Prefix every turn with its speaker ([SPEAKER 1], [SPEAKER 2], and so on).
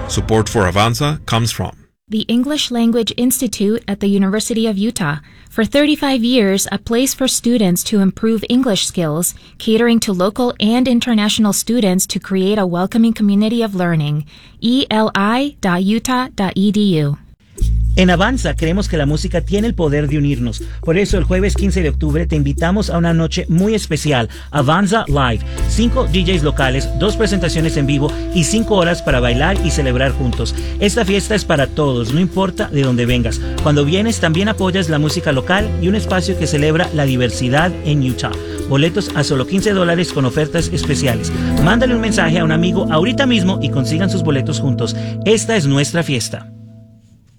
[SPEAKER 1] Support for Avanza comes from
[SPEAKER 2] the English Language Institute at the University of Utah. For 35 years, a place for students to improve English skills, catering to local and international students to create a welcoming community of learning. eli.utah.edu.
[SPEAKER 3] En Avanza creemos que la música tiene el poder de unirnos. Por eso el jueves 15 de octubre te invitamos a una noche muy especial, Avanza Live. 5 DJs locales, 2 presentaciones en vivo y 5 horas para bailar y celebrar juntos. Esta fiesta es para todos, no importa de dónde vengas. Cuando vienes también apoyas la música local y un espacio que celebra la diversidad en Utah. Boletos a solo $15 con ofertas especiales. Mándale un mensaje a un amigo ahorita mismo y consigan sus boletos juntos. Esta es nuestra fiesta.